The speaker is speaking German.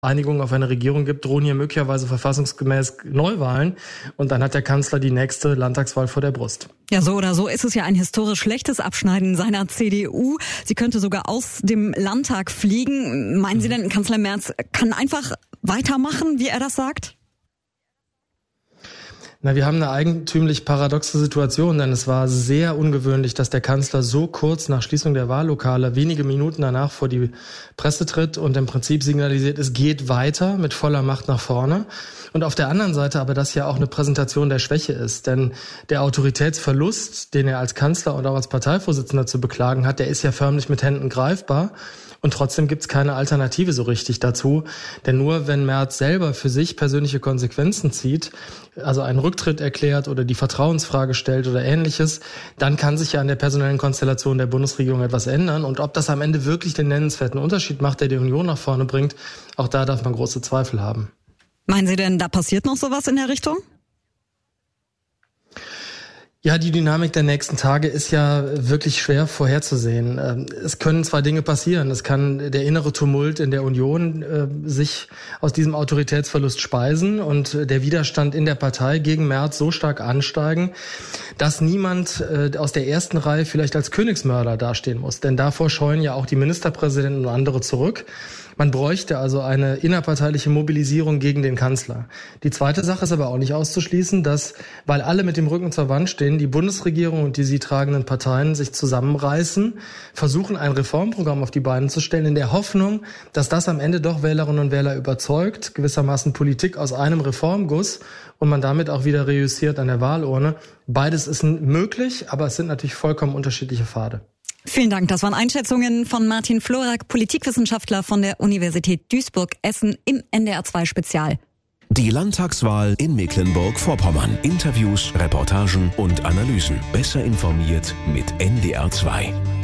Einigung auf eine Regierung gibt, drohen hier möglicherweise verfassungsgemäß Neuwahlen. Und dann hat der Kanzler die nächste Landtagswahl vor der Brust. Ja, so oder so ist es ja ein historisch schlechtes Abschneiden seiner CDU. Sie könnte sogar aus dem Landtag fliegen. Meinen Sie denn, Kanzler Merz kann einfach weitermachen, wie er das sagt? Na, wir haben eine eigentümlich paradoxe Situation, denn es war sehr ungewöhnlich, dass der Kanzler so kurz nach Schließung der Wahllokale, wenige Minuten danach vor die Presse tritt und im Prinzip signalisiert, es geht weiter mit voller Macht nach vorne. Und auf der anderen Seite aber das ja auch eine Präsentation der Schwäche ist, denn der Autoritätsverlust, den er als Kanzler und auch als Parteivorsitzender zu beklagen hat, der ist ja förmlich mit Händen greifbar. Und trotzdem gibt's keine Alternative so richtig dazu. Denn nur wenn Merz selber für sich persönliche Konsequenzen zieht, also einen Rücktritt erklärt oder die Vertrauensfrage stellt oder Ähnliches, dann kann sich ja an der personellen Konstellation der Bundesregierung etwas ändern. Und ob das am Ende wirklich den nennenswerten Unterschied macht, der die Union nach vorne bringt, auch da darf man große Zweifel haben. Meinen Sie denn, da passiert noch sowas in der Richtung? Ja, die Dynamik der nächsten Tage ist ja wirklich schwer vorherzusehen. Es können zwei Dinge passieren. Es kann der innere Tumult in der Union sich aus diesem Autoritätsverlust speisen und der Widerstand in der Partei gegen Merz so stark ansteigen, dass niemand aus der ersten Reihe vielleicht als Königsmörder dastehen muss. Denn davor scheuen ja auch die Ministerpräsidenten und andere zurück. Man bräuchte also eine innerparteiliche Mobilisierung gegen den Kanzler. Die zweite Sache ist aber auch nicht auszuschließen, dass, weil alle mit dem Rücken zur Wand stehen, die Bundesregierung und die sie tragenden Parteien sich zusammenreißen, versuchen, ein Reformprogramm auf die Beine zu stellen, in der Hoffnung, dass das am Ende doch Wählerinnen und Wähler überzeugt, gewissermaßen Politik aus einem Reformguss und man damit auch wieder reüssiert an der Wahlurne. Beides ist möglich, aber es sind natürlich vollkommen unterschiedliche Pfade. Vielen Dank. Das waren Einschätzungen von Martin Florak, Politikwissenschaftler von der Universität Duisburg-Essen im NDR2 Spezial. Die Landtagswahl in Mecklenburg-Vorpommern. Interviews, Reportagen und Analysen. Besser informiert mit NDR2.